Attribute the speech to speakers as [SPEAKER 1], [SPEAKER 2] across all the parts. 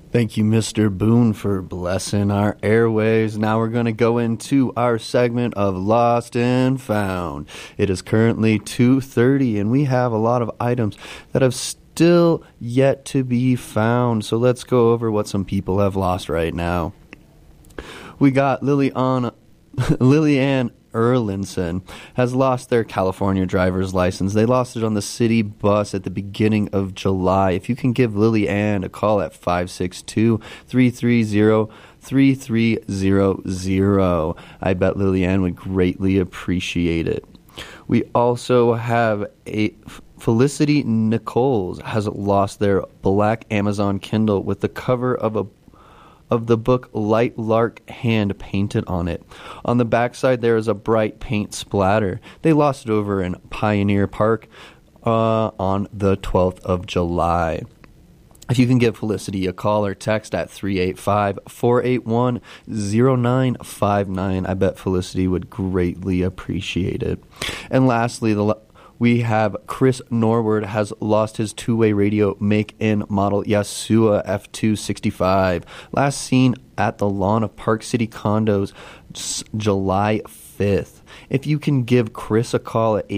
[SPEAKER 1] Thank you, Mr. Boone, for blessing our airways. Now we're going to go into our segment of Lost and Found. It is currently 2:30, and we have a lot of items that have still yet to be found. So let's go over what some people have lost right now. We got Lillianne Erlinson has lost their California driver's license. They lost it on the city bus at the beginning of July. If you can give Lily Ann a call at 562-330-3300, I bet Lily Ann would greatly appreciate it. We also have Felicity Nichols has lost their black Amazon Kindle with the cover of the book Light Lark hand painted on it. On the backside, there is a bright paint splatter. They lost it over in Pioneer Park on the 12th of July. If you can give Felicity a call or text at 385-481-0959, I bet Felicity would greatly appreciate it. And lastly, we have Chris Norwood has lost his two-way radio make-in model Yasuo F265. Last seen at the lawn of Park City Condos July 5th. If you can give Chris a call at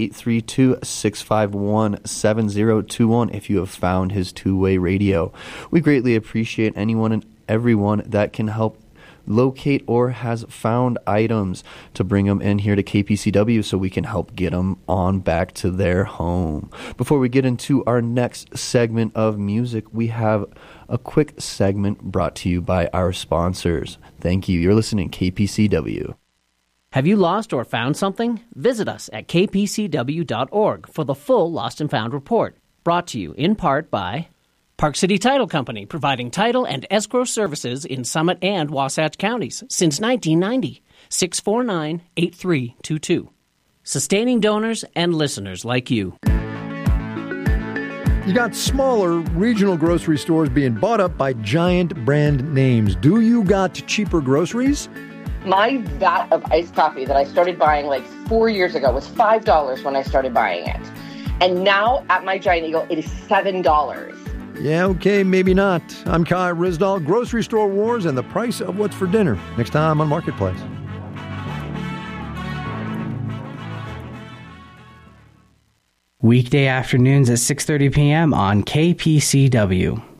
[SPEAKER 1] 832-651-7021 if you have found his two-way radio. We greatly appreciate anyone and everyone that can help locate or has found items to bring them in here to KPCW so we can help get them on back to their home. Before we get into our next segment of music, we have a quick segment brought to you by our sponsors. Thank you. You're listening to KPCW.
[SPEAKER 2] Have you lost or found something? Visit us at kpcw.org for the full Lost and Found report, brought to you in part by Park City Title Company, providing title and escrow services in Summit and Wasatch counties since 1990. 649-8322. Sustaining donors and listeners like you.
[SPEAKER 3] You got smaller regional grocery stores being bought up by giant brand names. Do you got cheaper groceries?
[SPEAKER 4] My vat of iced coffee that I started buying like 4 years ago was $5 when I started buying it. And now at my Giant Eagle, it is $7.
[SPEAKER 3] Yeah, okay, maybe not. I'm Kai Risdahl, Grocery Store Wars and the price of what's for dinner. Next time on Marketplace.
[SPEAKER 5] Weekday afternoons at 6:30 p.m. on KPCW.